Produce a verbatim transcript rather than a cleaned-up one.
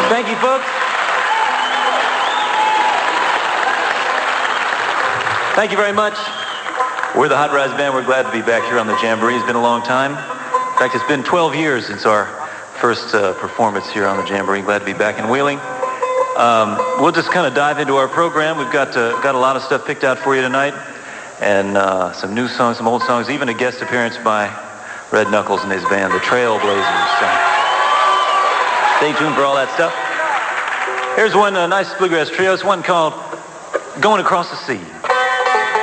Thank you, folks. Thank you very much. We're the Hot Rods Band. We're glad to be back here on the Jamboree. It's been a long time. In fact, it's been twelve years since our first uh, performance here on the Jamboree. Glad to be back in Wheeling. Um, we'll just kind of dive into our program. We've got uh, got a lot of stuff picked out for you tonight, and uh, some new songs, some old songs, even a guest appearance by Red Knuckles and his band, the Trailblazers. So stay tuned for all that stuff. Here's one uh, nice bluegrass trio. It's one called Going Across the Sea.